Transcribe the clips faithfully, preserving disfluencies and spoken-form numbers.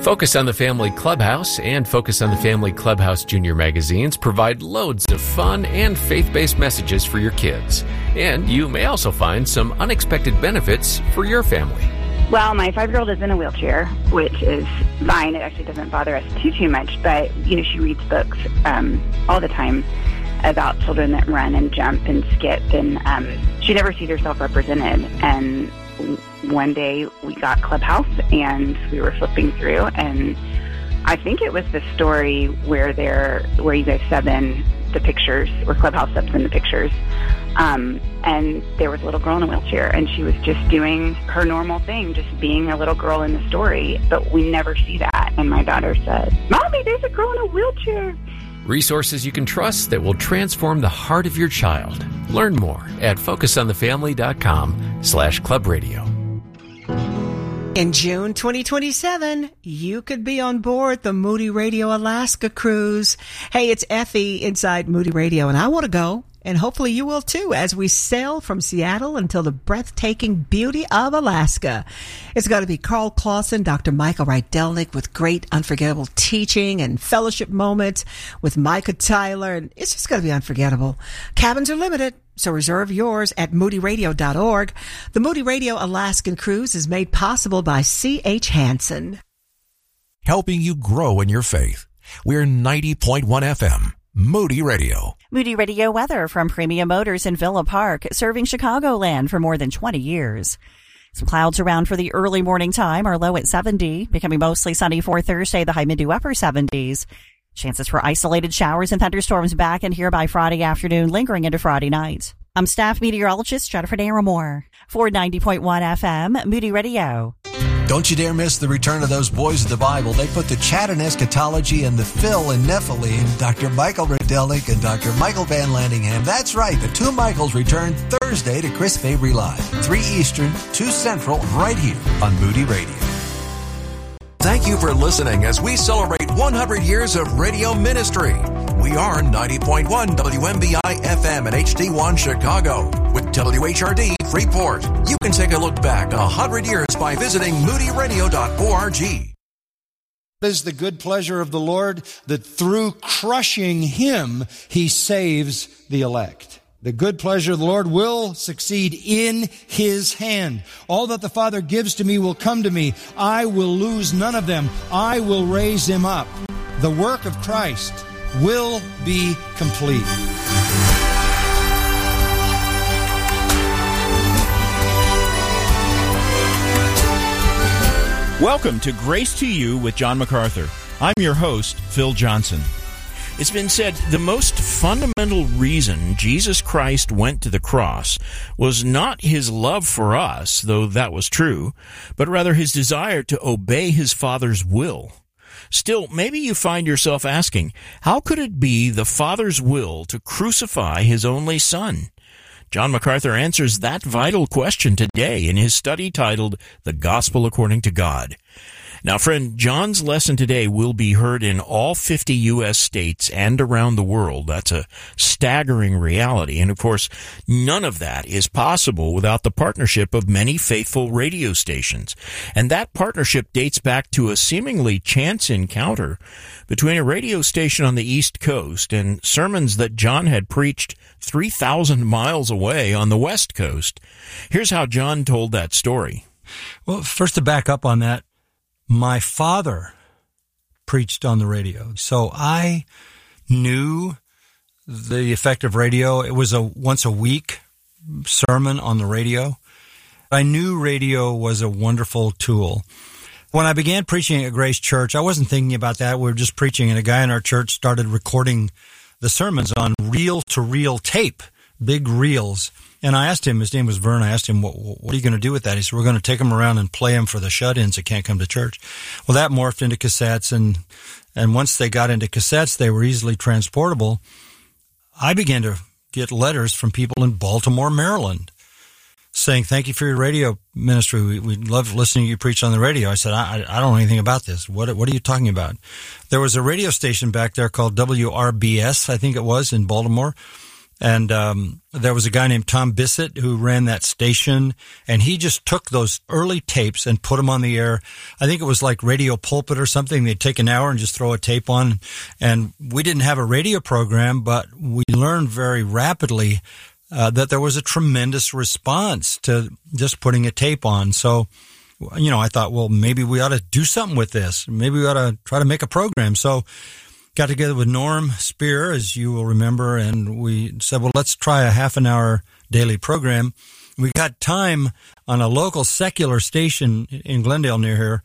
Focus on the Family Clubhouse and Focus on the Family Clubhouse Junior magazines provide loads of fun and faith-based messages for your kids. And you may also find some unexpected benefits for your family. Well, my five-year-old is in a wheelchair, which is fine. It actually doesn't bother us too, too much. But, you know, she reads books um, all the time about children that run and jump and skip. And um, she never sees herself represented. And one day we got Clubhouse and we were flipping through. And I think it was the story where they're, where you guys sub in the pictures, where Clubhouse subs in the pictures. Um, and there was a little girl in a wheelchair, and she was just doing her normal thing, just being a little girl in the story. But we never see that. And my daughter said, "Mommy, there's a girl in a wheelchair." Resources you can trust that will transform the heart of your child. Learn more at focusonthefamily.com slash club radio. In June twenty twenty-seven, you could be on board the Moody Radio Alaska cruise. Hey, it's Effie inside Moody Radio, and I want to go. And hopefully you will too, as we sail from Seattle until the breathtaking beauty of Alaska. It's going to be Carl Clausen, Doctor Michael Rydelnik with great unforgettable teaching and fellowship moments with Micah Tyler. And it's just going to be unforgettable. Cabins are limited, so reserve yours at moody radio dot org. The Moody Radio Alaskan Cruise is made possible by C H Hansen. Helping you grow in your faith. We're ninety point one F M. Moody Radio. Moody Radio weather from Premium Motors in Villa Park, serving Chicagoland for more than twenty years. Some clouds around for the early morning time, our low at seventy, becoming mostly sunny for Thursday, the high mid to upper seventies. Chances for isolated showers and thunderstorms back in here by Friday afternoon, lingering into Friday night. I'm staff meteorologist Jennifer Naramore for ninety point one F M, Moody Radio. Don't you dare miss the return of those boys of the Bible. They put the chat in eschatology and the Phil and Nephilim, Doctor Michael Rydelnik and Doctor Michael Van Landingham. That's right, the two Michaels return Thursday to Chris Fabry Live, three Eastern, two Central, right here on Moody Radio. Thank you for listening as we celebrate one hundred years of radio ministry. We are ninety point one W M B I F M and H D one Chicago with W H R D Freeport. You can take a look back one hundred years by visiting moody radio dot org. It is the good pleasure of the Lord that through crushing him, he saves the elect. The good pleasure of the Lord will succeed in his hand. All that the Father gives to me will come to me. I will lose none of them. I will raise them up. The work of Christ will be complete. Welcome to Grace to You with John MacArthur. I'm your host, Phil Johnson. It's been said the most fundamental reason Jesus Christ went to the cross was not his love for us, though that was true, but rather his desire to obey his Father's will. Still, maybe you find yourself asking, how could it be the Father's will to crucify his only Son? John MacArthur answers that vital question today in his study titled The Gospel According to God. Now, friend, John's lesson today will be heard in all fifty U S states and around the world. That's a staggering reality. And, of course, none of that is possible without the partnership of many faithful radio stations. And that partnership dates back to a seemingly chance encounter between a radio station on the East Coast and sermons that John had preached three thousand miles away on the West Coast. Here's how John told that story. Well, first to back up on that, my father preached on the radio, so I knew the effect of radio. It was a once a week sermon on the radio. I knew radio was a wonderful tool. When I began preaching at Grace Church, I wasn't thinking about that. We were just preaching, and a guy in our church started recording the sermons on reel-to-reel tape, big reels. And I asked him, his name was Vern, I asked him, what, what are you going to do with that? He said, we're going to take them around and play them for the shut-ins that can't come to church. Well, that morphed into cassettes, and and once they got into cassettes, they were easily transportable. I began to get letters from people in Baltimore, Maryland, saying, thank you for your radio ministry. We, we love listening to you preach on the radio. I said, I, I don't know anything about this. What, what are you talking about? There was a radio station back there called W R B S, I think it was, in Baltimore. And um, there was a guy named Tom Bissett who ran that station, and he just took those early tapes and put them on the air. I think it was like Radio Pulpit or something. They'd take an hour and just throw a tape on. And we didn't have a radio program, but we learned very rapidly uh, that there was a tremendous response to just putting a tape on. So, you know, I thought, well, maybe we ought to do something with this. Maybe we ought to try to make a program. So got together with Norm Spear, as you will remember, and we said, well, let's try a half an hour daily program. We got time on a local secular station in Glendale near here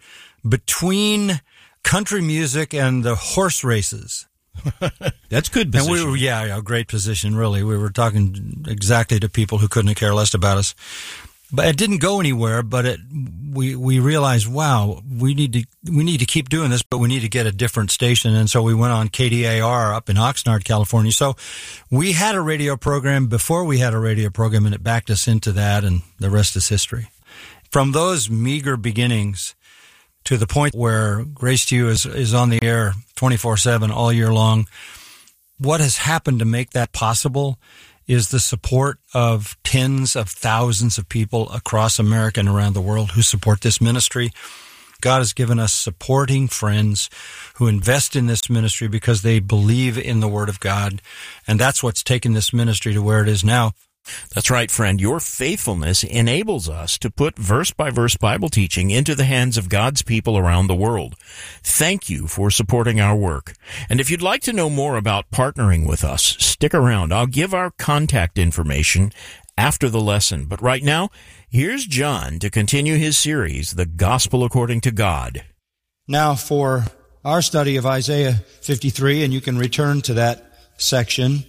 between country music and the horse races. That's good position. And we were, yeah, yeah, great position, really. We were talking exactly to people who couldn't care less about us. But it didn't go anywhere, but it, we, we realized, wow, we need to, we need to keep doing this, but we need to get a different station. And so we went on K D A R up in Oxnard, California. So we had a radio program before we had a radio program, and it backed us into that, and the rest is history. From those meager beginnings to the point where Grace to You is, is on the air twenty-four seven all year long, what has happened to make that possible is the support of tens of thousands of people across America and around the world who support this ministry. God has given us supporting friends who invest in this ministry because they believe in the Word of God, and that's what's taken this ministry to where it is now. That's right, friend. Your faithfulness enables us to put verse-by-verse Bible teaching into the hands of God's people around the world. Thank you for supporting our work. And if you'd like to know more about partnering with us, stick around. I'll give our contact information after the lesson. But right now, here's John to continue his series, The Gospel According to God. Now for our study of Isaiah fifty-three, and you can return to that section,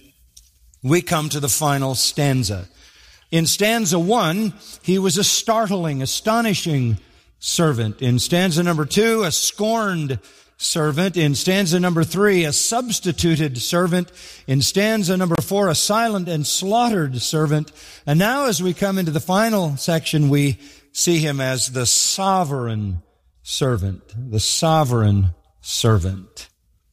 we come to the final stanza. In stanza one, he was a startling, astonishing servant. In stanza number two, a scorned servant. In stanza number three, a substituted servant. In stanza number four, a silent and slaughtered servant. And now as we come into the final section, we see him as the sovereign servant. The sovereign servant.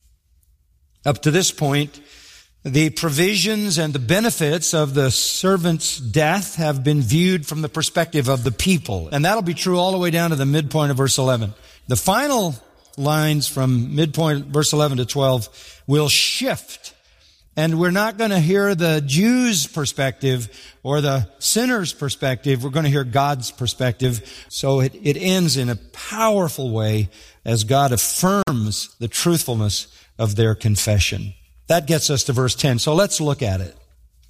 Up to this point, the provisions and the benefits of the servant's death have been viewed from the perspective of the people. And that'll be true all the way down to the midpoint of verse eleven. The final lines from midpoint verse eleven to twelve will shift. And we're not going to hear the Jews' perspective or the sinner's perspective. We're going to hear God's perspective. So it, it ends in a powerful way as God affirms the truthfulness of their confession. That gets us to verse ten. So let's look at it.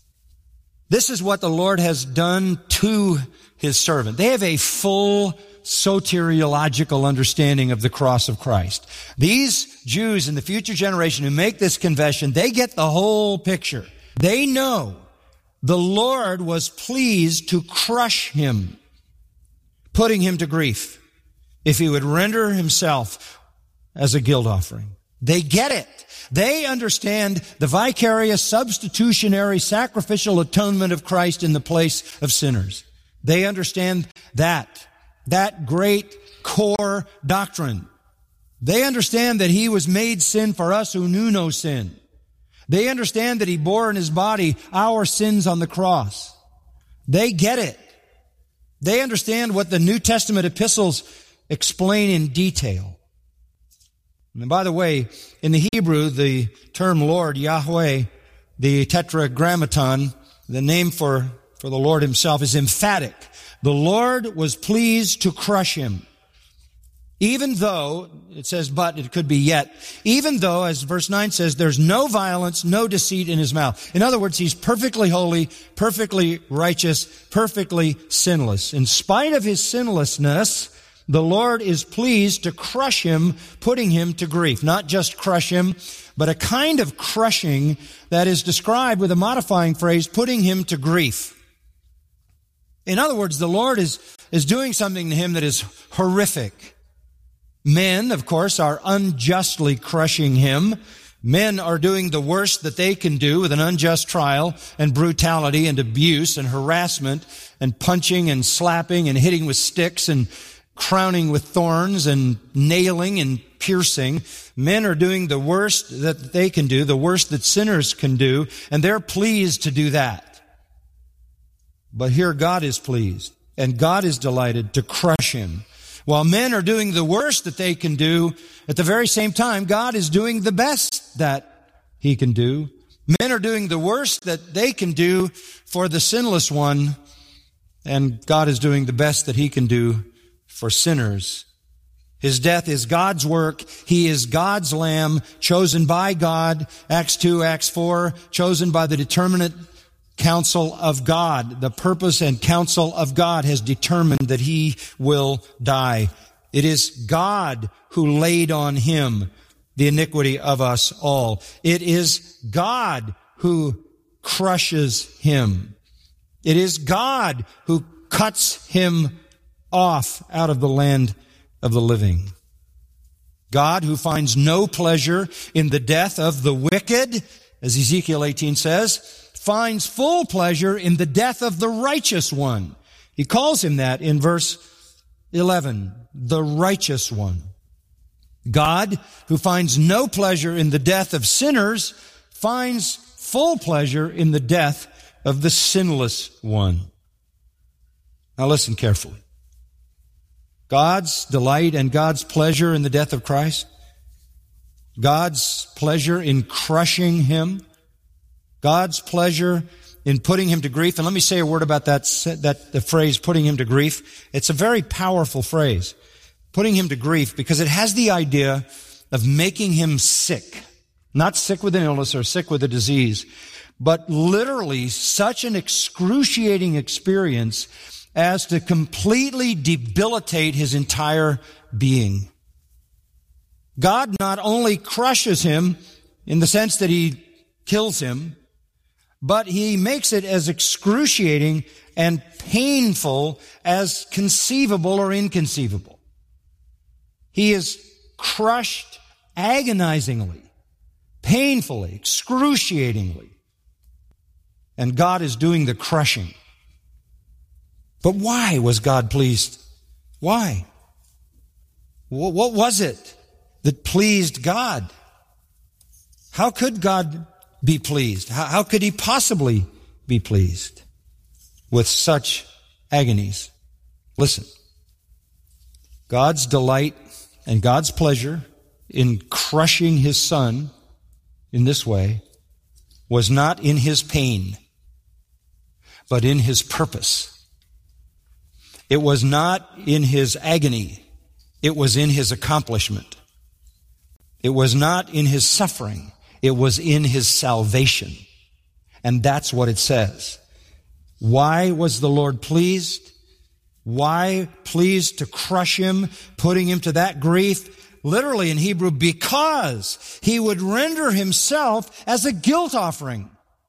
This is what the Lord has done to His servant. They have a full soteriological understanding of the cross of Christ. These Jews in the future generation who make this confession, they get the whole picture. They know the Lord was pleased to crush him, putting him to grief, if he would render himself as a guilt offering. They get it. They understand the vicarious, substitutionary, sacrificial atonement of Christ in the place of sinners. They understand that, that great core doctrine. They understand that He was made sin for us who knew no sin. They understand that He bore in His body our sins on the cross. They get it. They understand what the New Testament epistles explain in detail. And by the way, in the Hebrew, the term Lord, Yahweh, the tetragrammaton, the name for, for the Lord Himself, is emphatic. The Lord was pleased to crush him. Even though, it says but, it could be yet, even though, as verse nine says, there's no violence, no deceit in His mouth. In other words, He's perfectly holy, perfectly righteous, perfectly sinless. In spite of His sinlessness, the Lord is pleased to crush him, putting him to grief. Not just crush him, but a kind of crushing that is described with a modifying phrase, putting him to grief. In other words, the Lord is, is doing something to him that is horrific. Men, of course, are unjustly crushing him. Men are doing the worst that they can do with an unjust trial and brutality and abuse and harassment and punching and slapping and hitting with sticks and crowning with thorns and nailing and piercing. Men are doing the worst that they can do, the worst that sinners can do, and they're pleased to do that. But here God is pleased, and God is delighted to crush him. While men are doing the worst that they can do, at the very same time, God is doing the best that he can do. Men are doing the worst that they can do for the sinless one, and God is doing the best that he can do for sinners. His death is God's work. He is God's lamb, chosen by God. Acts two, Acts four, chosen by the determinate counsel of God. The purpose and counsel of God has determined that he will die. It is God who laid on him the iniquity of us all. It is God who crushes him. It is God who cuts him off out of the land of the living. God who finds no pleasure in the death of the wicked, as Ezekiel eighteen says, finds full pleasure in the death of the righteous one. He calls him that in verse eleven, the righteous one. God, who finds no pleasure in the death of sinners, finds full pleasure in the death of the sinless one. Now listen carefully. God's delight and God's pleasure in the death of Christ, God's pleasure in crushing him, God's pleasure in putting him to grief. And let me say a word about that, that the phrase, putting him to grief. It's a very powerful phrase, putting him to grief, because it has the idea of making him sick. Not sick with an illness or sick with a disease, but literally such an excruciating experience as to completely debilitate his entire being. God not only crushes him in the sense that he kills him, but he makes it as excruciating and painful as conceivable or inconceivable. He is crushed agonizingly, painfully, excruciatingly. And God is doing the crushing. But why was God pleased? Why? What was it that pleased God? How could God be pleased? How could he possibly be pleased with such agonies? Listen, God's delight and God's pleasure in crushing his Son in this way was not in his pain, but in his purpose. It was not in his agony. It was in his accomplishment. It was not in his suffering. It was in his salvation. And that's what it says. Why was the Lord pleased? Why pleased to crush him, putting him to that grief? Literally in Hebrew, because he would render himself as a guilt offering.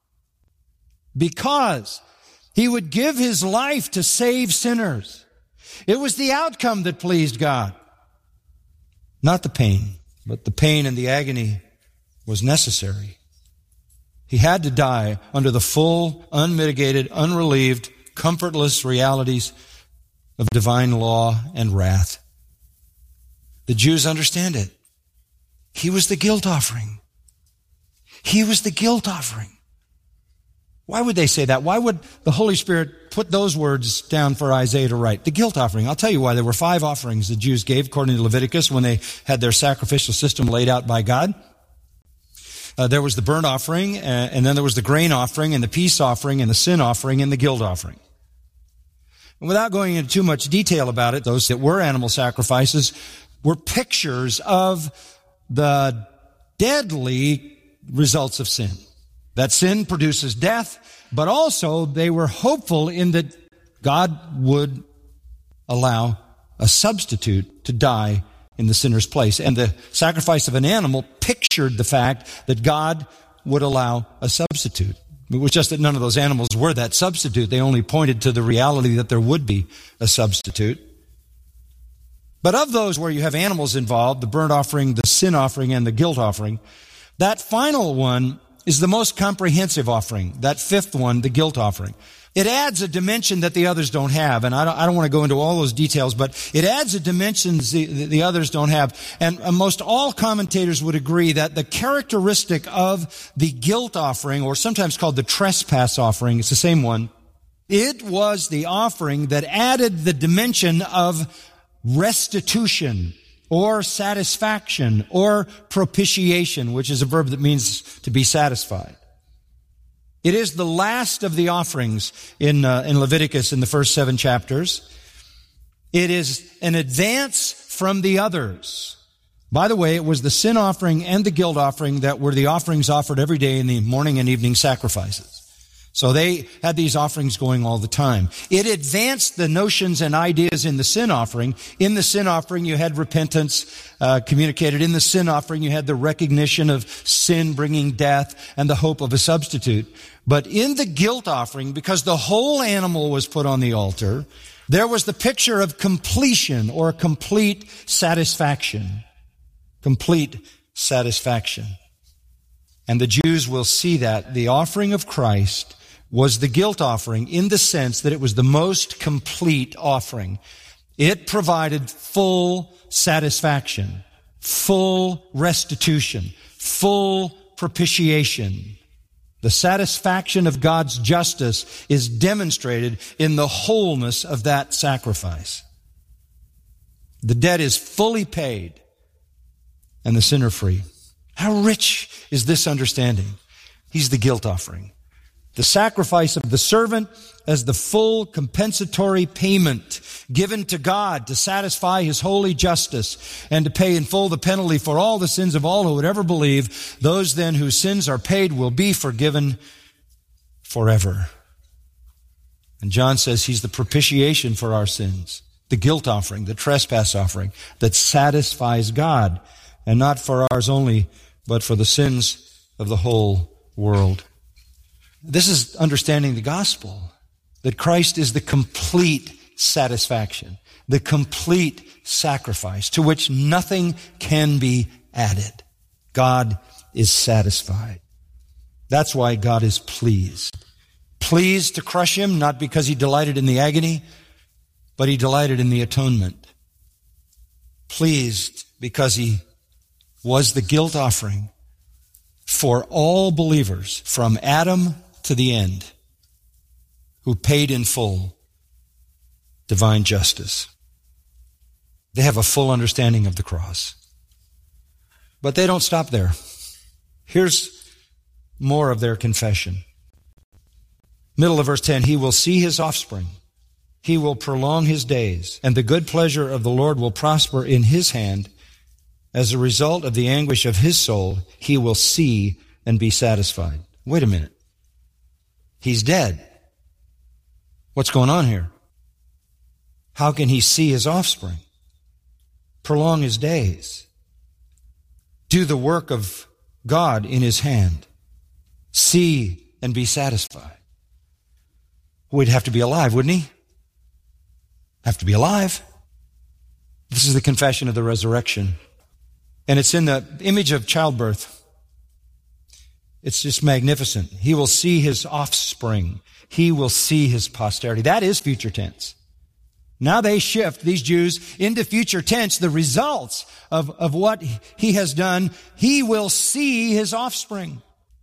Because he would give his life to save sinners. It was the outcome that pleased God. Not the pain, but the pain and the agony was necessary. He had to die under the full, unmitigated, unrelieved, comfortless realities of divine law and wrath. The Jews understand it. He was the guilt offering. He was the guilt offering. Why would they say that? Why would the Holy Spirit put those words down for Isaiah to write? The guilt offering. I'll tell you why. There were five offerings the Jews gave according to Leviticus when they had their sacrificial system laid out by God. Uh, there was the burnt offering, uh, and then there was the grain offering, and the peace offering, and the sin offering, and the guilt offering. And without going into too much detail about it, those that were animal sacrifices were pictures of the deadly results of sin. That sin produces death, but also they were hopeful in that God would allow a substitute to die in the sinner's place. And the sacrifice of an animal pictured the fact that God would allow a substitute. It was just that none of those animals were that substitute. They only pointed to the reality that there would be a substitute. But of those where you have animals involved, the burnt offering, the sin offering, and the guilt offering, that final one is the most comprehensive offering. That fifth one, the guilt offering. It adds a dimension that the others don't have, and I don't, I don't want to go into all those details, but it adds a dimension the, the others don't have. And most all commentators would agree that the characteristic of the guilt offering, or sometimes called the trespass offering, it's the same one, it was the offering that added the dimension of restitution, or satisfaction, or propitiation, which is a verb that means to be satisfied. It is the last of the offerings in uh, in Leviticus in the first seven chapters. It is an advance from the others. By the way, it was the sin offering and the guilt offering that were the offerings offered every day in the morning and evening sacrifices. So they had these offerings going all the time. It advanced the notions and ideas in the sin offering. In the sin offering, you had repentance uh, communicated. In the sin offering, you had the recognition of sin bringing death and the hope of a substitute. But in the guilt offering, because the whole animal was put on the altar, there was the picture of completion or complete satisfaction. Complete satisfaction. And the Jews will see that the offering of Christ was the guilt offering in the sense that it was the most complete offering. It provided full satisfaction, full restitution, full propitiation. The satisfaction of God's justice is demonstrated in the wholeness of that sacrifice. The debt is fully paid and the sinner free. How rich is this understanding? He's the guilt offering. The sacrifice of the servant as the full compensatory payment given to God to satisfy His holy justice and to pay in full the penalty for all the sins of all who would ever believe. Those then whose sins are paid will be forgiven forever. And John says He's the propitiation for our sins, the guilt offering, the trespass offering that satisfies God, and not for ours only, but for the sins of the whole world. This is understanding the gospel, that Christ is the complete satisfaction, the complete sacrifice to which nothing can be added. God is satisfied. That's why God is pleased. Pleased to crush Him, not because He delighted in the agony, but He delighted in the atonement. Pleased because He was the guilt offering for all believers from Adam to the end, who paid in full divine justice. They have a full understanding of the cross. But they don't stop there. Here's more of their confession. Middle of verse ten, He will see His offspring. He will prolong His days, and the good pleasure of the Lord will prosper in His hand. As a result of the anguish of His soul, He will see and be satisfied. Wait a minute. He's dead. What's going on here? How can He see His offspring? Prolong His days. Do the work of God in His hand. See and be satisfied. We'd have to be alive, wouldn't He? Have to be alive. This is the confession of the resurrection. And it's in the image of childbirth. It's just magnificent. He will see His offspring. He will see His posterity. That is future tense. Now they shift, these Jews, into future tense, the results of, of what He has done. He will see His offspring.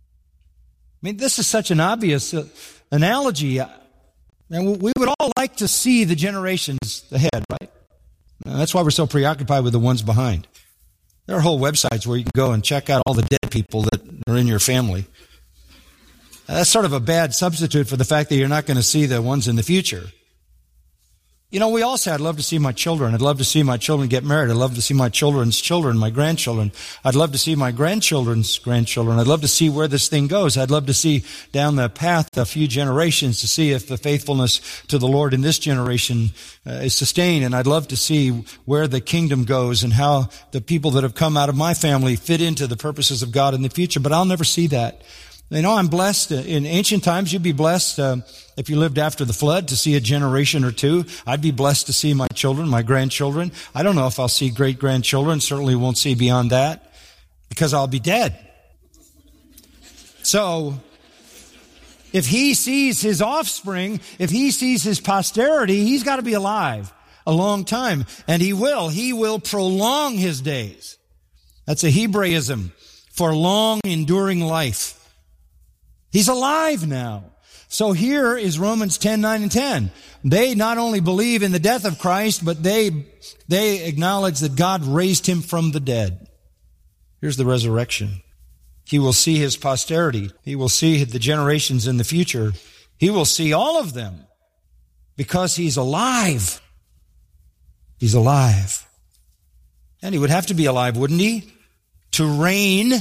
I mean, this is such an obvious uh, analogy. And we would all like to see the generations ahead, right? That's why we're so preoccupied with the ones behind. There are whole websites where you can go and check out all the dead people that are in your family. That's sort of a bad substitute for the fact that you're not going to see the ones in the future. You know, we all say, I'd love to see my children. I'd love to see my children get married. I'd love to see my children's children, my grandchildren. I'd love to see my grandchildren's grandchildren. I'd love to see where this thing goes. I'd love to see down the path a few generations to see if the faithfulness to the Lord in this generation uh, is sustained. And I'd love to see where the kingdom goes and how the people that have come out of my family fit into the purposes of God in the future. But I'll never see that. You know, I'm blessed. In ancient times, you'd be blessed uh, if you lived after the flood to see a generation or two. I'd be blessed to see my children, my grandchildren. I don't know if I'll see great-grandchildren. Certainly won't see beyond that because I'll be dead. So, if he sees his offspring, if he sees his posterity, he's got to be alive a long time. And he will. He will prolong his days. That's a Hebraism for long, enduring life. He's alive now. So here is Romans ten, nine, and ten. They not only believe in the death of Christ, but they, they acknowledge that God raised him from the dead. Here's the resurrection. He will see his posterity. He will see the generations in the future. He will see all of them because he's alive. He's alive. And he would have to be alive, wouldn't he? To reign,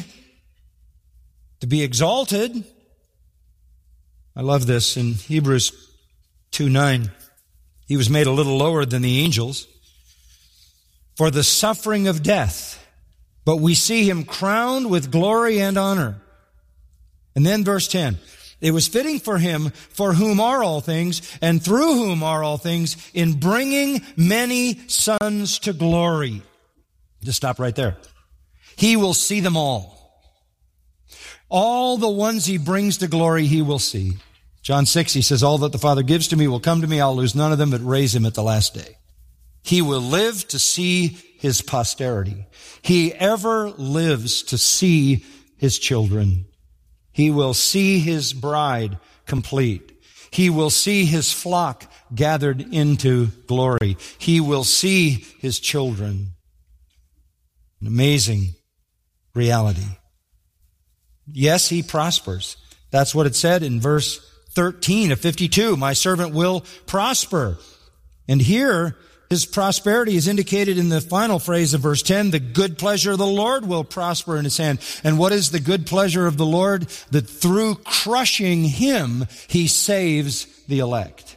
to be exalted. I love this in Hebrews two nine. He was made a little lower than the angels for the suffering of death. But we see him crowned with glory and honor. And then verse ten. It was fitting for him, for whom are all things, and through whom are all things, in bringing many sons to glory. Just stop right there. He will see them all. All the ones he brings to glory, he will see. John six, he says, all that the Father gives to me will come to me. I'll lose none of them, but raise him at the last day. He will live to see his posterity. He ever lives to see his children. He will see his bride complete. He will see his flock gathered into glory. He will see his children. An amazing reality. Yes, he prospers. That's what it said in verse thirteen of fifty-two. My servant will prosper. And here, his prosperity is indicated in the final phrase of verse ten. The good pleasure of the Lord will prosper in his hand. And what is the good pleasure of the Lord? That through crushing him, he saves the elect.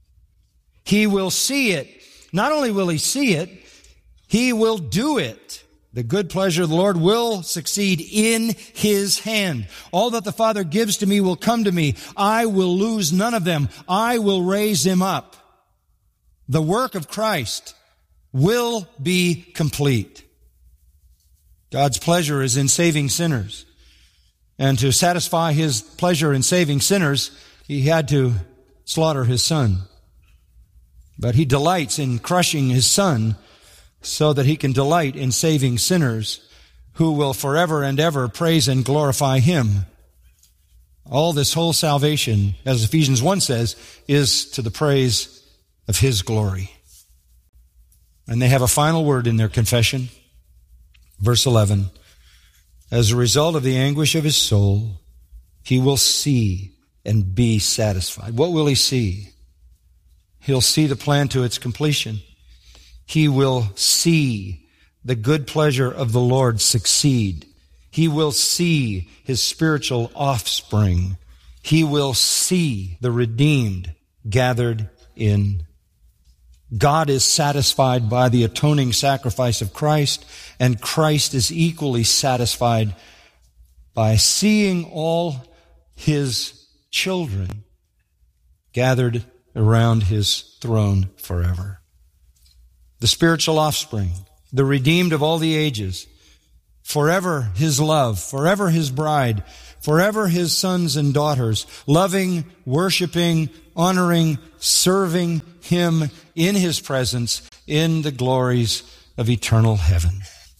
He will see it. Not only will he see it, he will do it. The good pleasure of the Lord will succeed in his hand. All that the Father gives to me will come to me. I will lose none of them. I will raise him up. The work of Christ will be complete. God's pleasure is in saving sinners. And to satisfy his pleasure in saving sinners, he had to slaughter his son. But he delights in crushing his son so that he can delight in saving sinners who will forever and ever praise and glorify him. All this whole salvation, as Ephesians one says, is to the praise of his glory. And they have a final word in their confession. Verse eleven. As a result of the anguish of his soul, he will see and be satisfied. What will he see? He'll see the plan to its completion. He will see the good pleasure of the Lord succeed. He will see his spiritual offspring. He will see the redeemed gathered in. God is satisfied by the atoning sacrifice of Christ, and Christ is equally satisfied by seeing all his children gathered around his throne forever. The spiritual offspring, the redeemed of all the ages, forever his love, forever his bride, forever his sons and daughters, loving, worshiping, honoring, serving him in his presence in the glories of eternal heaven.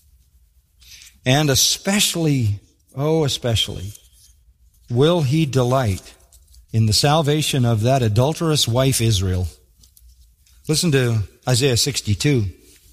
And especially, oh, especially, will he delight in the salvation of that adulterous wife Israel. Listen to Isaiah sixty-two.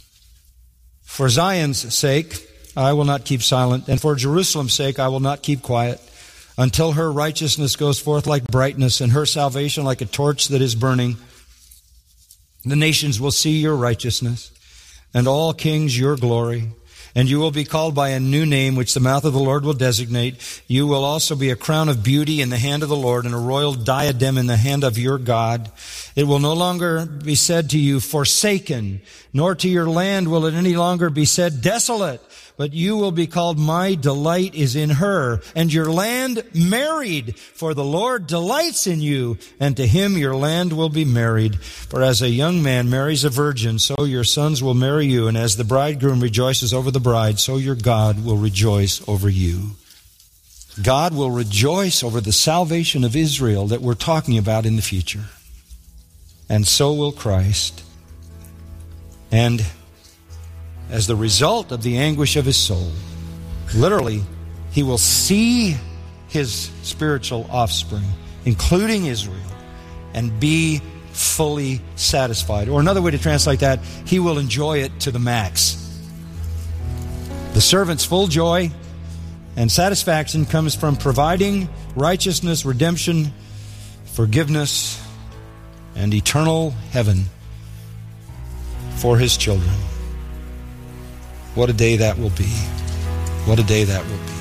For Zion's sake, I will not keep silent, and for Jerusalem's sake, I will not keep quiet, until her righteousness goes forth like brightness, and her salvation like a torch that is burning. The nations will see your righteousness, and all kings your glory. And you will be called by a new name, which the mouth of the Lord will designate. You will also be a crown of beauty in the hand of the Lord, and a royal diadem in the hand of your God. It will no longer be said to you, forsaken, nor to your land will it any longer be said, desolate. But you will be called, my delight is in her, and your land married. For the Lord delights in you, and to him your land will be married. For as a young man marries a virgin, so your sons will marry you. And as the bridegroom rejoices over the bride, so your God will rejoice over you. God will rejoice over the salvation of Israel that we're talking about in the future. And so will Christ. And as the result of the anguish of his soul, literally, he will see his spiritual offspring, including Israel, and be fully satisfied. Or another way to translate that, he will enjoy it to the max. The servant's full joy and satisfaction comes from providing righteousness, redemption, forgiveness, and eternal heaven for his children. What a day that will be. What a day that will be.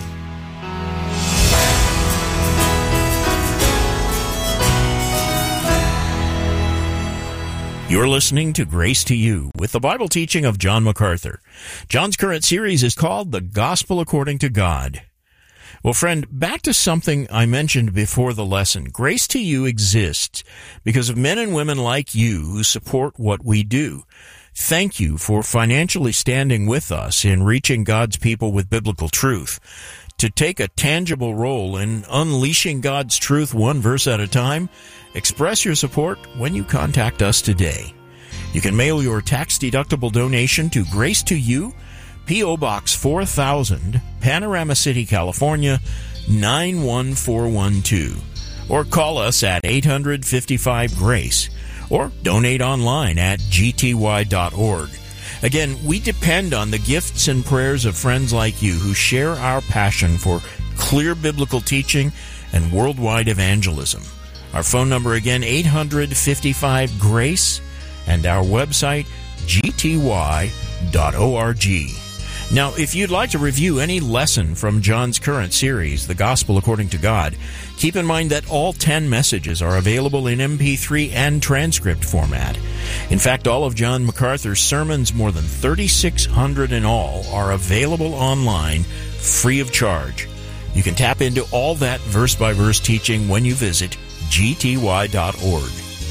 You're listening to Grace to You with the Bible teaching of John MacArthur. John's current series is called The Gospel According to God. Well, friend, back to something I mentioned before the lesson. Grace to You exists because of men and women like you who support what we do. Thank you for financially standing with us in reaching God's people with biblical truth. To take a tangible role in unleashing God's truth one verse at a time, express your support when you contact us today. You can mail your tax-deductible donation to Grace to You, P O. Box four thousand, Panorama City, California, nine one four one two. Or call us at eight hundred, fifty-five, GRACE. Or donate online at g t y dot org. Again, we depend on the gifts and prayers of friends like you who share our passion for clear biblical teaching and worldwide evangelism. Our phone number again, eight hundred, fifty-five, GRACE, and our website, g t y dot org. Now, if you'd like to review any lesson from John's current series, The Gospel According to God, keep in mind that all ten messages are available in M P three and transcript format. In fact, all of John MacArthur's sermons, more than thirty-six hundred in all, are available online free of charge. You can tap into all that verse-by-verse teaching when you visit g t y dot org.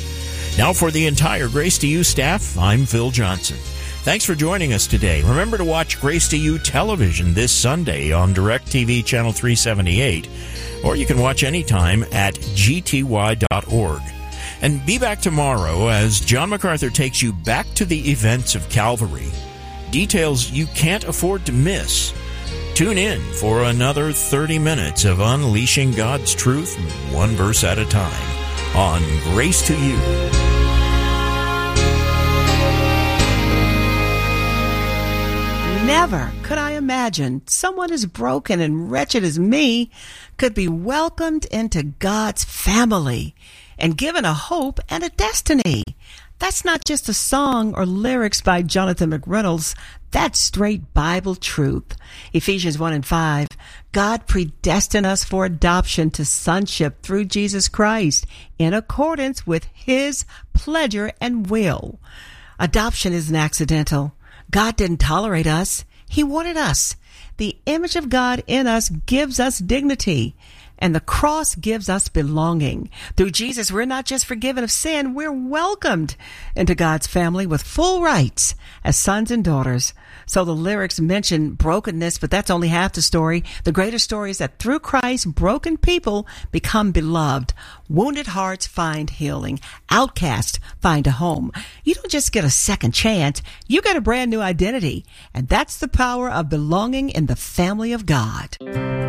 Now for the entire Grace to You staff, I'm Phil Johnson. Thanks for joining us today. Remember to watch Grace to You television this Sunday on DirecTV Channel three seventy-eight, or you can watch anytime at g t y dot org. And be back tomorrow as John MacArthur takes you back to the events of Calvary. Details you can't afford to miss. Tune in for another thirty minutes of unleashing God's truth one verse at a time on Grace to You. Never could I imagine someone as broken and wretched as me could be welcomed into God's family and given a hope and a destiny. That's not just a song or lyrics by Jonathan McReynolds. That's straight Bible truth. Ephesians one and five, God predestined us for adoption to sonship through Jesus Christ in accordance with His pleasure and will. Adoption isn't accidental. God didn't tolerate us. He wanted us. The image of God in us gives us dignity, and the cross gives us belonging. Through Jesus, we're not just forgiven of sin, we're welcomed into God's family with full rights as sons and daughters. So the lyrics mention brokenness, but that's only half the story. The greater story is that through Christ, broken people become beloved. Wounded hearts find healing. Outcasts find a home. You don't just get a second chance. You get a brand new identity. And that's the power of belonging in the family of God.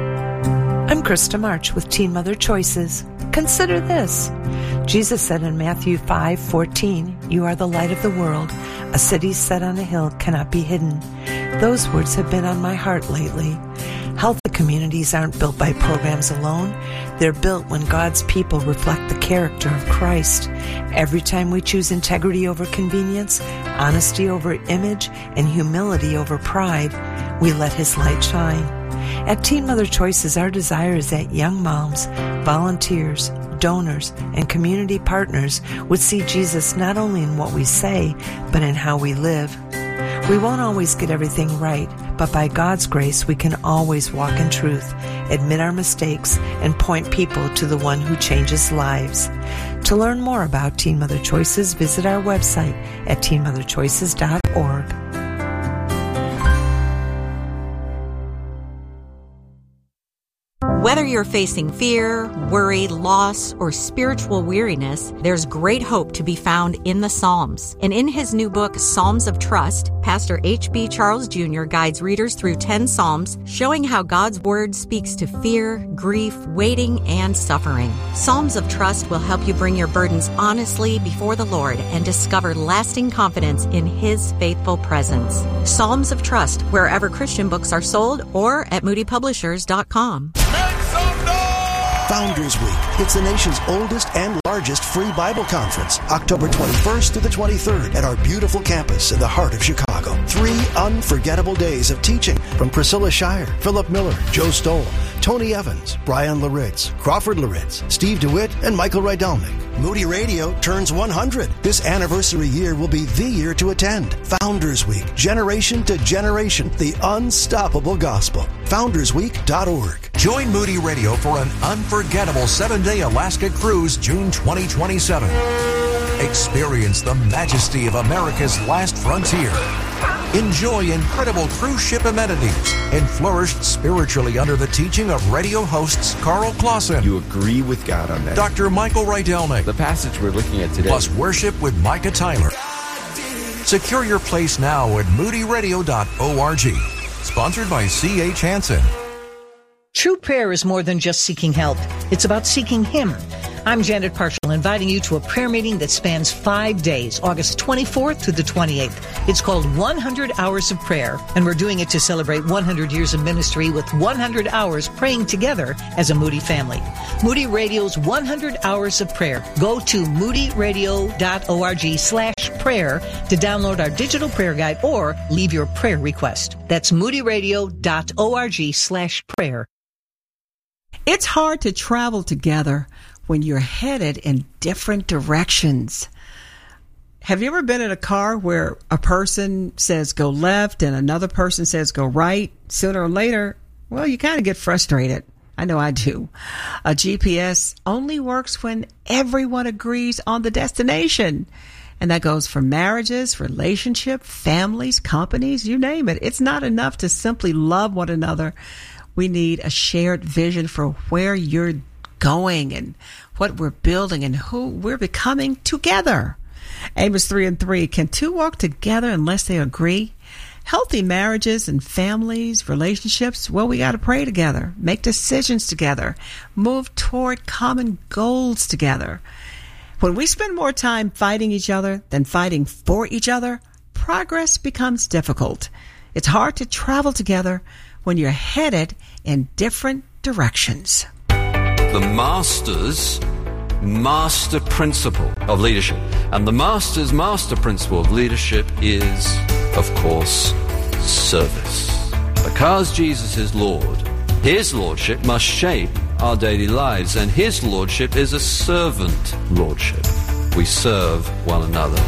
I'm Krista March with Teen Mother Choices. Consider this. Jesus said in Matthew five fourteen, "You are the light of the world. A city set on a hill cannot be hidden." Those words have been on my heart lately. Healthy communities aren't built by programs alone. They're built when God's people reflect the character of Christ. Every time we choose integrity over convenience, honesty over image, and humility over pride, we let His light shine. At Teen Mother Choices, our desire is that young moms, volunteers, donors, and community partners would see Jesus not only in what we say, but in how we live. We won't always get everything right, but by God's grace, we can always walk in truth, admit our mistakes, and point people to the one who changes lives. To learn more about Teen Mother Choices, visit our website at teen mother choices dot org. Whether you're facing fear, worry, loss, or spiritual weariness, there's great hope to be found in the Psalms. And in his new book, Psalms of Trust, Pastor H B Charles Junior guides readers through ten Psalms, showing how God's Word speaks to fear, grief, waiting, and suffering. Psalms of Trust will help you bring your burdens honestly before the Lord and discover lasting confidence in His faithful presence. Psalms of Trust, wherever Christian books are sold or at moody publishers dot com. Founders Week. It's the nation's oldest and largest free Bible conference, October twenty-first to the twenty-third at our beautiful campus in the heart of Chicago. Three unforgettable days of teaching from Priscilla Shire, Philip Miller, Joe Stoll, Tony Evans, Brian Laritz, Crawford Laritz, Steve DeWitt, and Michael Rydelnik. Moody Radio turns one hundred. This anniversary year will be the year to attend. Founders Week, generation to generation, the unstoppable gospel. founders week dot org. Join Moody Radio for an unforgettable seven-day Alaska cruise June twenty twenty-seven. Experience the majesty of America's last frontier. Enjoy incredible cruise ship amenities and flourish spiritually under the teaching of radio hosts Carl Clausen. You agree with God on that. Doctor Michael Rydelnik. The passage we're looking at today. Plus worship with Micah Tyler. Secure your place now at moody radio dot org. Sponsored by C H Hansen. True prayer is more than just seeking help. It's about seeking Him. I'm Janet Parshall, inviting you to a prayer meeting that spans five days, August twenty-fourth to the twenty-eighth. It's called one hundred Hours of Prayer, and we're doing it to celebrate one hundred years of ministry with one hundred hours praying together as a Moody family. Moody Radio's one hundred Hours of Prayer. Go to moody radio dot org slash prayer to download our digital prayer guide or leave your prayer request. That's moody radio dot org slash prayer. It's hard to travel together when you're headed in different directions. Have you ever been in a car where a person says go left and another person says go right? Sooner or later, well, you kind of get frustrated. I know I do. A G P S only works when everyone agrees on the destination. And that goes for marriages, relationships, families, companies, you name it. It's not enough to simply love one another. We need a shared vision for where you're going and what we're building and who we're becoming together. Amos three and three, can two walk together unless they agree? Healthy marriages and families, relationships, well, we got to pray together, make decisions together, move toward common goals together. When we spend more time fighting each other than fighting for each other, progress becomes difficult. It's hard to travel together when you're headed in different directions. The master's master principle of leadership. And the master's master principle of leadership is, of course, service. Because Jesus is Lord, His lordship must shape our daily lives, and His lordship is a servant lordship. We serve one another.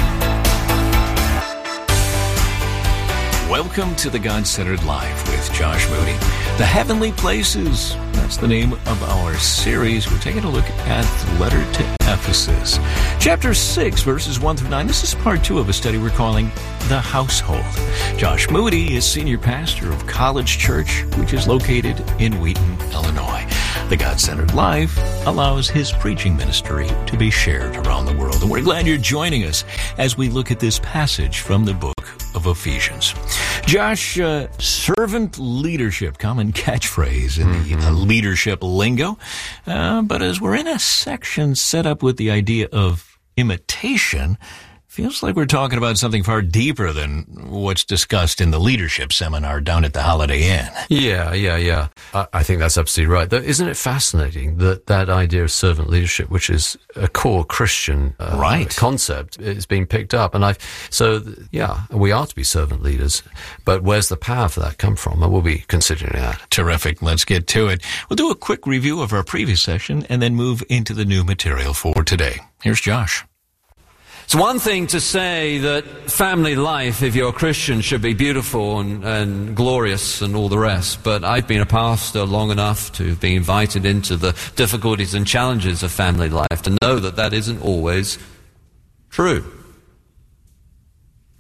Welcome to the God-Centered Life with Josh Moody. The Heavenly Places, that's the name of our series. We're taking a look at the letter to Ephesus. Chapter six, verses one through nine. This is part two of a study we're calling The Household. Josh Moody is senior pastor of College Church, which is located in Wheaton, Illinois. The God-Centered Life allows his preaching ministry to be shared around the world. And we're glad you're joining us as we look at this passage from the book of Ephesians. Josh, uh, servant leadership, common catchphrase in mm-hmm. the uh, leadership lingo. Uh, but as we're in a section set up with the idea of imitation, feels like we're talking about something far deeper than what's discussed in the leadership seminar down at the Holiday Inn. Yeah, yeah, yeah. I, I think that's absolutely right. Isn't it fascinating that that idea of servant leadership, which is a core Christian uh, right. concept, is being picked up? And I've so yeah, we are to be servant leaders. But where's the power for that come from? And we'll be considering that. Terrific. Let's get to it. We'll do a quick review of our previous session and then move into the new material for today. Here's Josh. It's one thing to say that family life, if you're a Christian, should be beautiful and, and glorious and all the rest. But I've been a pastor long enough to be invited into the difficulties and challenges of family life to know that that isn't always true.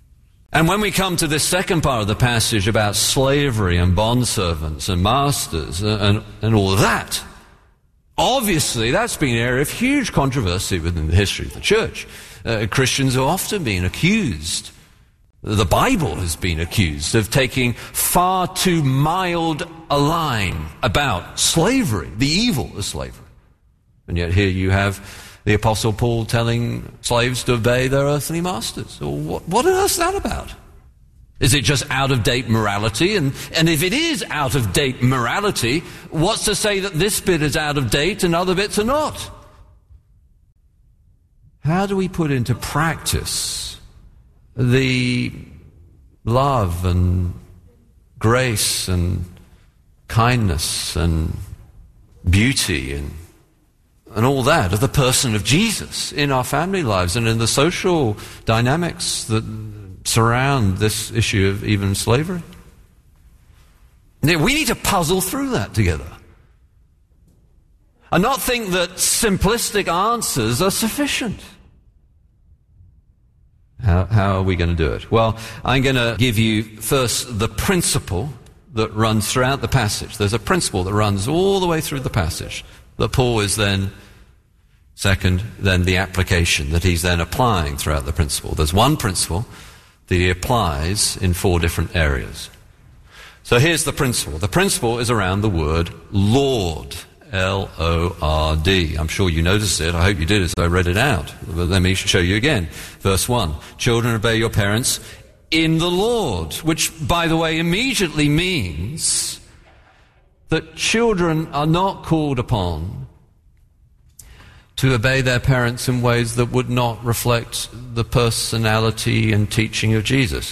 And when we come to this second part of the passage about slavery and bondservants and masters and, and, and all of that, obviously that's been an area of huge controversy within the history of the church. Uh, Christians have often been accused, the Bible has been accused, of taking far too mild a line about slavery, the evil of slavery. And yet here you have the Apostle Paul telling slaves to obey their earthly masters. So what, what on earth is that about? Is it just out-of-date morality? And, and if it is out-of-date morality, what's to say that this bit is out of date and other bits are not? How do we put into practice the love and grace and kindness and beauty and and all that of the person of Jesus in our family lives and in the social dynamics that surround this issue of even slavery? We need to puzzle through that together and not think that simplistic answers are sufficient. How, how are we going to do it? Well, I'm going to give you first the principle that runs throughout the passage. There's a principle that runs all the way through the passage that Paul is then, second, then the application that he's then applying throughout the principle. There's one principle that he applies in four different areas. So here's the principle. The principle is around the word Lord, L O R D. I'm sure you noticed it. I hope you did as I read it out. But let me show you again. Verse one, children, obey your parents in the Lord, which, by the way, immediately means that children are not called upon to obey their parents in ways that would not reflect the personality and teaching of Jesus.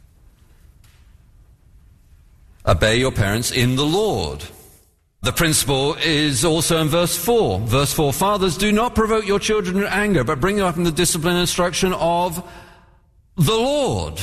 Obey your parents in the Lord. The principle is also in verse four. Verse four, fathers, do not provoke your children to anger, but bring them up in the discipline and instruction of the Lord.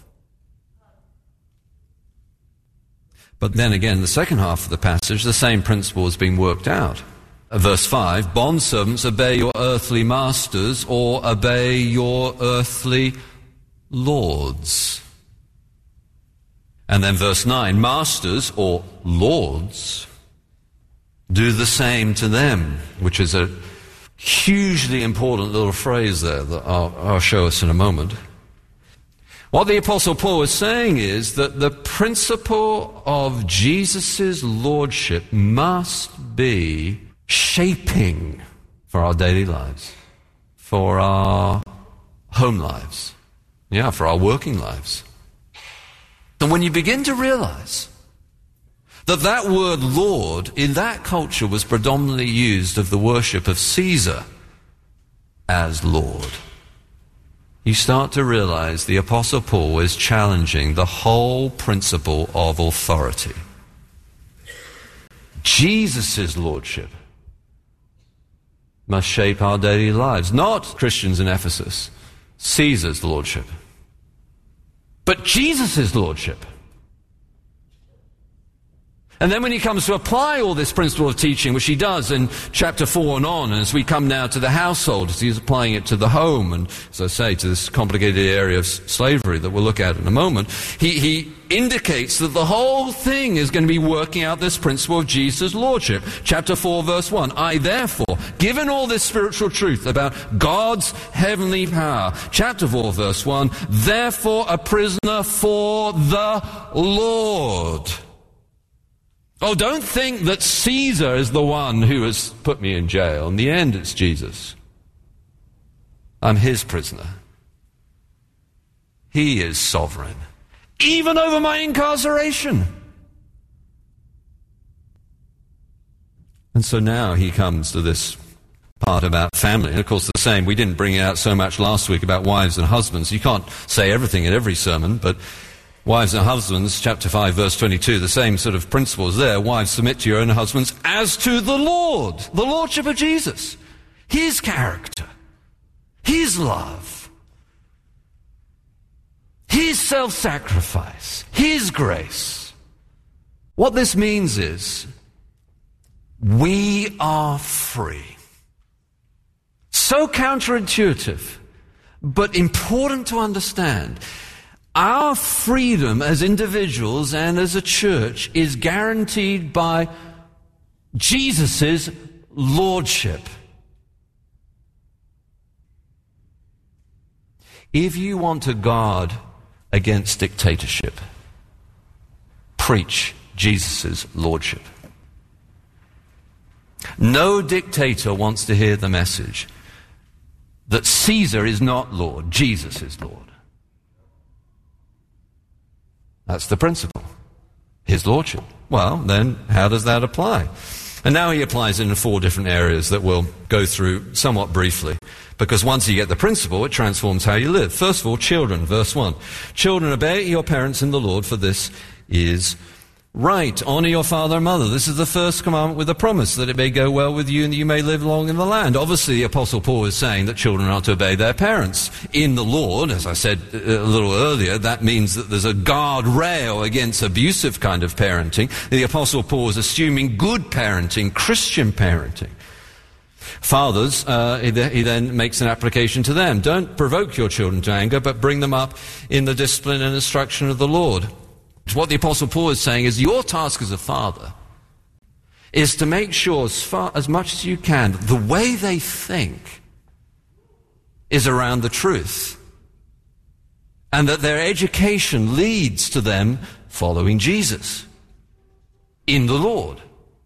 But then again, the second half of the passage, the same principle is being worked out. Verse five, bondservants, obey your earthly masters, or obey your earthly lords. And then verse nine, masters, or lords, do the same to them, which is a hugely important little phrase there that I'll, I'll show us in a moment. What the Apostle Paul is saying is that the principle of Jesus' lordship must be shaping for our daily lives, for our home lives, yeah, for our working lives. And when you begin to realize that that word Lord in that culture was predominantly used of the worship of Caesar as Lord, you start to realize the Apostle Paul is challenging the whole principle of authority. Jesus' lordship must shape our daily lives, not Christians in Ephesus, Caesar's lordship, but Jesus' lordship. And then when he comes to apply all this principle of teaching, which he does in chapter four and on, and as we come now to the household, as he's applying it to the home, and as I say, to this complicated area of slavery that we'll look at in a moment, he, he indicates that the whole thing is going to be working out this principle of Jesus' lordship. Chapter four, verse one, I therefore, given all this spiritual truth about God's heavenly power, chapter four, verse one, therefore a prisoner for the Lord. Oh, don't think that Caesar is the one who has put me in jail. In the end, it's Jesus. I'm his prisoner. He is sovereign, even over my incarceration. And so now he comes to this part about family. And of course, the same, we didn't bring it out so much last week about wives and husbands. You can't say everything in every sermon, but wives and husbands, chapter five, verse twenty-two, the same sort of principles there. Wives, submit to your own husbands as to the Lord, the lordship of Jesus, his character, his love, his self-sacrifice, his grace. What this means is we are free. So counterintuitive, but important to understand. Our freedom as individuals and as a church is guaranteed by Jesus' lordship. If you want to guard against dictatorship, preach Jesus' lordship. No dictator wants to hear the message that Caesar is not Lord, Jesus is Lord. That's the principle. His lordship. Well, then how does that apply? And now he applies it in four different areas that we'll go through somewhat briefly. Because once you get the principle, it transforms how you live. First of all, children, verse one. Children, obey your parents in the Lord, for this is right. Honor your father and mother. This is the first commandment with a promise, that it may go well with you and that you may live long in the land. Obviously, the Apostle Paul is saying that children are to obey their parents. In the Lord, as I said a little earlier, that means that there's a guardrail against abusive kind of parenting. The Apostle Paul is assuming good parenting, Christian parenting. Fathers, uh, he, he then makes an application to them. Don't provoke your children to anger, but bring them up in the discipline and instruction of the Lord. What the Apostle Paul is saying is your task as a father is to make sure as far as much as you can the way they think is around the truth, and that their education leads to them following Jesus in the Lord.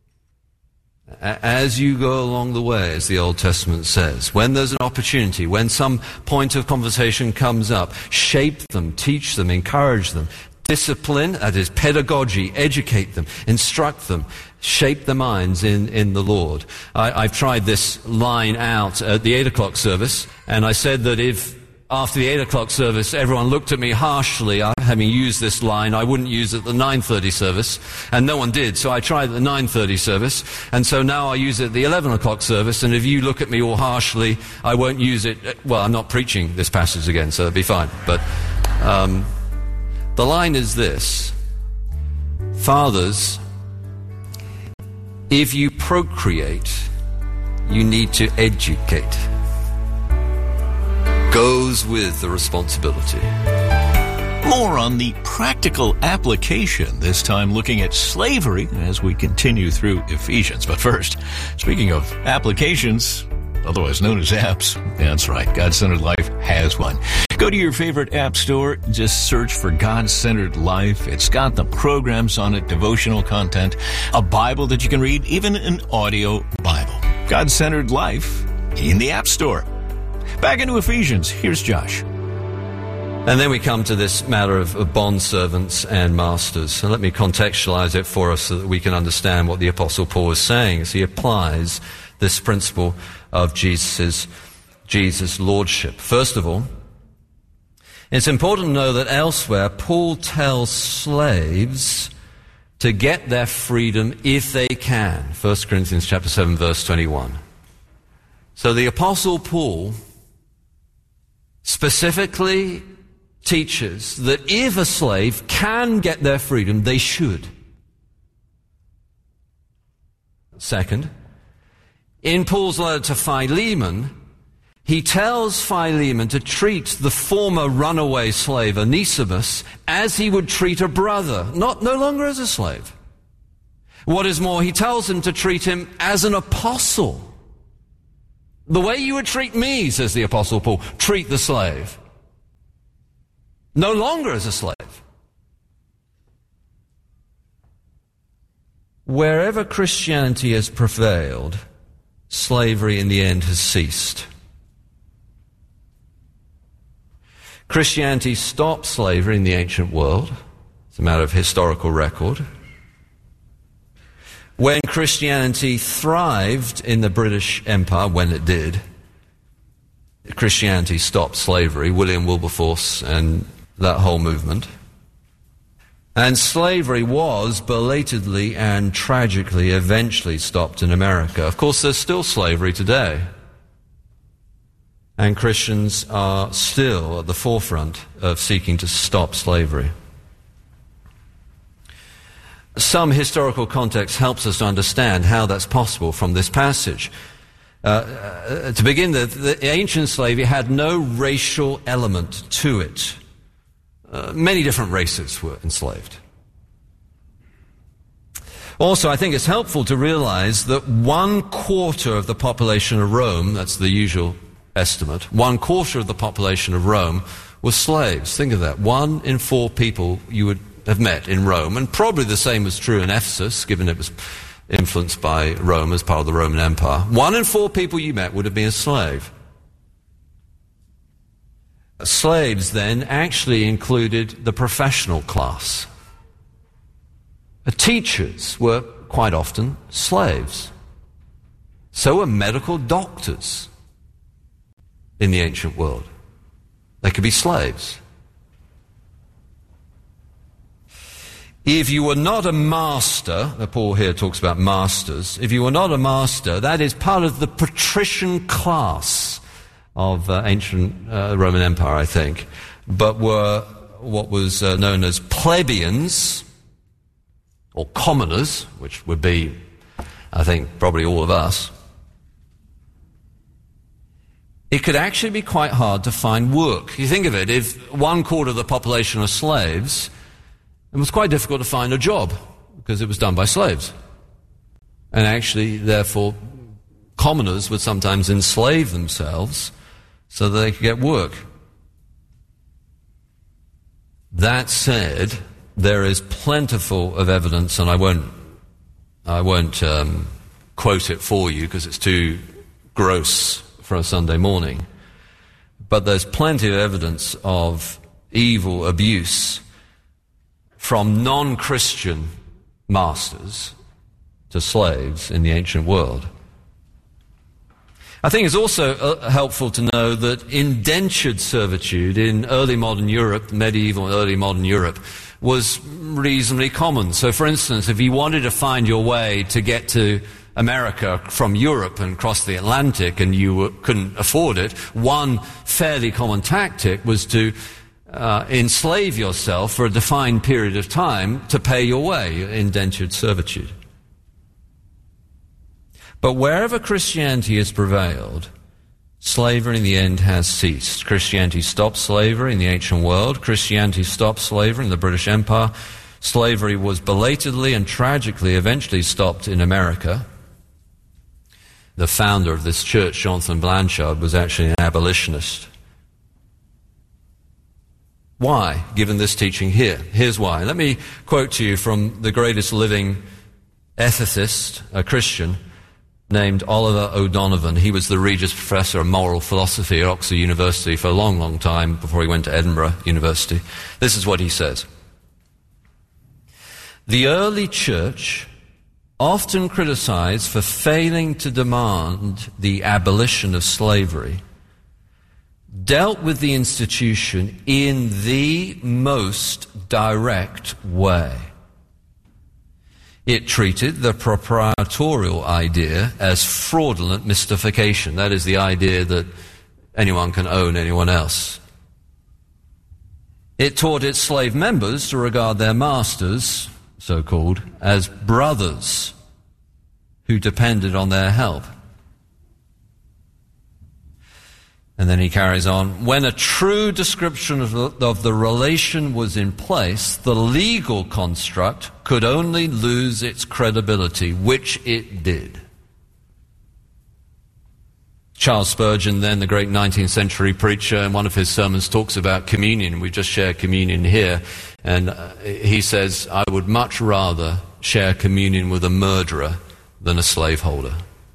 As you go along the way, as the Old Testament says, when there's an opportunity, when some point of conversation comes up, shape them, teach them, encourage them. Discipline, that is pedagogy, educate them, instruct them, shape their minds in, in the Lord. I, I've tried this line out at the eight o'clock service, and I said that if after the eight o'clock service everyone looked at me harshly, having used this line, I wouldn't use it at the nine thirty service, and no one did, so I tried at the nine thirty service, and so now I use it at the eleven o'clock service, and if you look at me all harshly, I won't use it. Well, I'm not preaching this passage again, so it'll be fine, but um the line is this: fathers, if you procreate, you need to educate. Goes with the responsibility. More on the practical application, this time looking at slavery as we continue through Ephesians. But first, speaking of applications, otherwise known as apps, that's right, God-Centered Life has one. Go to your favorite app store, just search for God-Centered Life. It's got the programs on it, devotional content, a Bible that you can read, even an audio Bible. God-Centered Life in the App Store. Back into Ephesians, here's Josh. And then we come to this matter of, of bondservants and masters. So let me contextualize it for us so that we can understand what the Apostle Paul is saying as he applies this principle of Jesus' Jesus' lordship. First of all, it's important to know that elsewhere Paul tells slaves to get their freedom if they can. First Corinthians chapter seven, verse twenty-one. So the Apostle Paul specifically teaches that if a slave can get their freedom, they should. Second, in Paul's letter to Philemon, he tells Philemon to treat the former runaway slave, Onesimus, as he would treat a brother, not no longer as a slave. What is more, he tells him to treat him as an apostle. The way you would treat me, says the Apostle Paul, treat the slave. No longer as a slave. Wherever Christianity has prevailed, slavery in the end has ceased. Christianity stopped slavery in the ancient world. It's a matter of historical record. When Christianity thrived in the British Empire, when it did, Christianity stopped slavery, William Wilberforce and that whole movement. And slavery was belatedly and tragically eventually stopped in America. Of course, there's still slavery today. And Christians are still at the forefront of seeking to stop slavery. Some historical context helps us to understand how that's possible from this passage. Uh, uh, to begin, the, the ancient slavery had no racial element to it. uh, many different races were enslaved. Also, I think it's helpful to realize that one quarter of the population of Rome, that's the usual estimate, one quarter of the population of Rome were slaves. Think of that. One in four people you would have met in Rome, and probably the same was true in Ephesus, given it was influenced by Rome as part of the Roman Empire. One in four people you met would have been a slave. Slaves then actually included the professional class. Teachers were quite often slaves. So were medical doctors in the ancient world. They could be slaves. If you were not a master, Paul here talks about masters, if you were not a master, that is part of the patrician class of uh, ancient uh, Roman Empire, I think, but were what was uh, known as plebeians, or commoners, which would be, I think, probably all of us. It could actually be quite hard to find work. You think of it, if one quarter of the population are slaves, it was quite difficult to find a job because it was done by slaves. And actually, therefore, commoners would sometimes enslave themselves so that they could get work. That said, there is plentiful of evidence, and I won't, I won't um, quote it for you because it's too gross for a Sunday morning. But there's plenty of evidence of evil abuse from non-Christian masters to slaves in the ancient world. I think it's also uh, helpful to know that indentured servitude in early modern Europe, medieval early modern Europe, was reasonably common. So, for instance, if you wanted to find your way to get to America from Europe and cross the Atlantic and you were, couldn't afford it, one fairly common tactic was to uh, enslave yourself for a defined period of time to pay your way, indentured servitude. But wherever Christianity has prevailed, slavery in the end has ceased. Christianity stopped slavery in the ancient world. Christianity stopped slavery in the British Empire. Slavery was belatedly and tragically eventually stopped in America. The founder of this church, Jonathan Blanchard, was actually an abolitionist. Why, given this teaching here? Here's why. Let me quote to you from the greatest living ethicist, a Christian, named Oliver O'Donovan. He was the Regius Professor of Moral Philosophy at Oxford University for a long, long time before he went to Edinburgh University. This is what he says. The early church, often criticized for failing to demand the abolition of slavery, dealt with the institution in the most direct way. It treated the proprietorial idea as fraudulent mystification. That is the idea that anyone can own anyone else. It taught its slave members to regard their masters, so-called, as brothers who depended on their help. And then he carries on, when a true description of the, of the relation was in place, the legal construct could only lose its credibility, which it did. Charles Spurgeon, then the great nineteenth century preacher, in one of his sermons talks about communion. We just share communion here. And uh, he says, I would much rather share communion with a murderer than a slaveholder.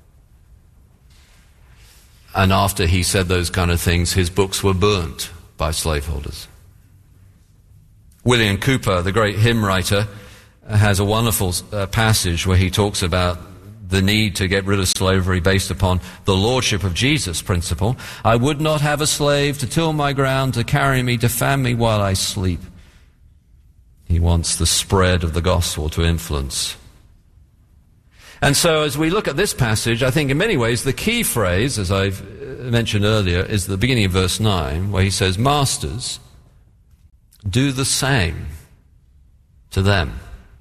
And after he said those kind of things, his books were burnt by slaveholders. William Cooper, the great hymn writer, has a wonderful uh, passage where he talks about the need to get rid of slavery based upon the lordship of Jesus principle. I would not have a slave to till my ground, to carry me, to fan me while I sleep. He wants the spread of the gospel to influence. And so as we look at this passage, I think in many ways the key phrase, as I've mentioned earlier, is the beginning of verse nine, where he says, Masters, do the same to them,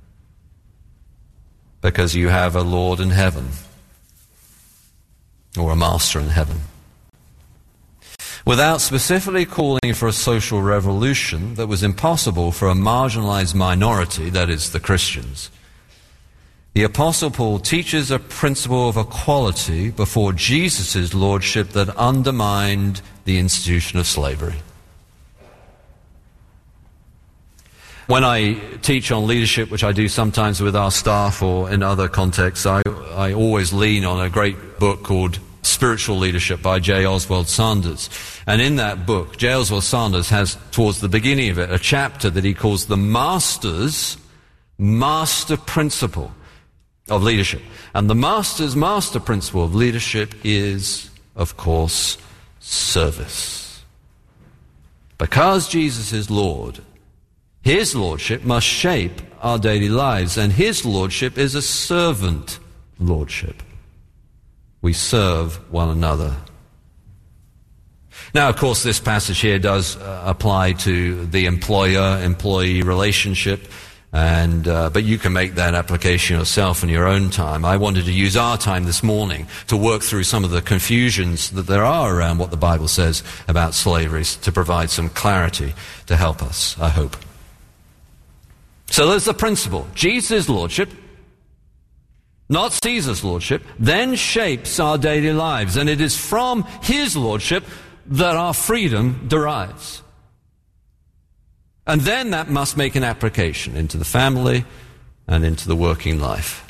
because you have a Lord in heaven, or a master in heaven. without specifically calling for a social revolution that was impossible for a marginalized minority, that is, the Christians. The Apostle Paul teaches a principle of equality before Jesus' lordship that undermined the institution of slavery. When I teach on leadership, which I do sometimes with our staff or in other contexts, I, I always lean on a great book called Spiritual Leadership by J. Oswald Sanders. And in that book, J. Oswald Sanders has, towards the beginning of it, a chapter that he calls the Master's Master Principle of Leadership. And the Master's Master Principle of Leadership is, of course, service. Because Jesus is Lord, His Lordship must shape our daily lives, and His Lordship is a servant Lordship. We serve one another. Now, of course, this passage here does uh, apply to the employer-employee relationship, and uh, but you can make that application yourself in your own time. I wanted to use our time this morning to work through some of the confusions that there are around what the Bible says about slavery, to provide some clarity to help us, I hope. So there's the principle. Jesus' Lordship, not Caesar's Lordship, then shapes our daily lives. And it is from His Lordship that our freedom derives. And then that must make an application into the family and into the working life.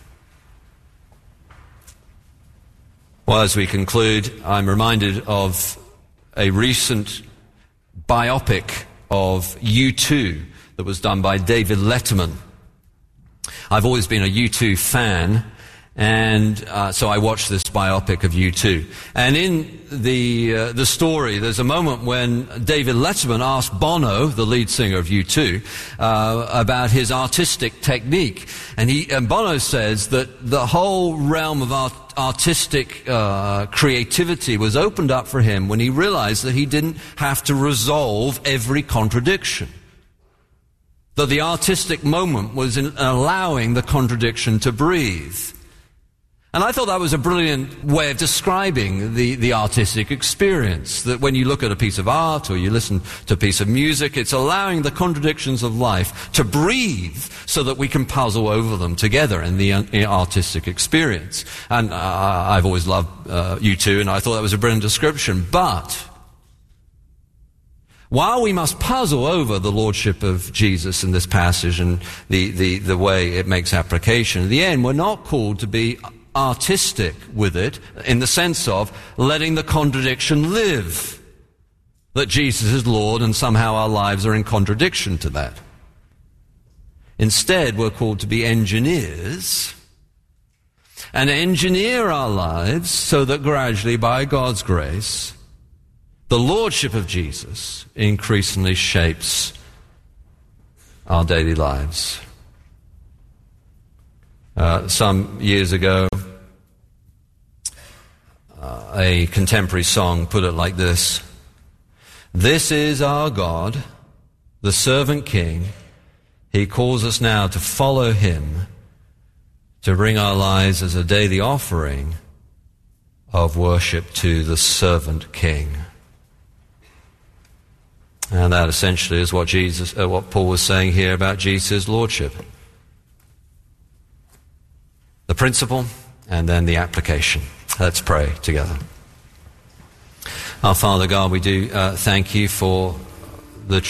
Well, as we conclude, I'm reminded of a recent biopic of U two that was done by David Letterman. I've always been a U two fan, and uh, so I watched this biopic of U two. And in the uh, the story, there's a moment when David Letterman asked Bono, the lead singer of U two, uh, about his artistic technique. And he and Bono says that the whole realm of art, artistic uh, creativity was opened up for him when he realized that he didn't have to resolve every contradiction. That the artistic moment was in allowing the contradiction to breathe. And I thought that was a brilliant way of describing the, the artistic experience. That when you look at a piece of art or you listen to a piece of music, it's allowing the contradictions of life to breathe so that we can puzzle over them together in the, in artistic experience. And uh, I've always loved uh, U two, and I thought that was a brilliant description. But while we must puzzle over the lordship of Jesus in this passage and the, the, the way it makes application, in the end, we're not called to be artistic with it in the sense of letting the contradiction live. That Jesus is Lord and somehow our lives are in contradiction to that. Instead, we're called to be engineers and engineer our lives so that gradually, by God's grace, the lordship of Jesus increasingly shapes our daily lives. Uh, some years ago, uh, a contemporary song put it like this: "This is our God, the servant king. He calls us now to follow him, to bring our lives as a daily offering of worship to the servant king." And that essentially is what Jesus, uh, what Paul was saying here about Jesus' lordship. The principle and then the application. Let's pray together. Our Father God, we do uh, thank you for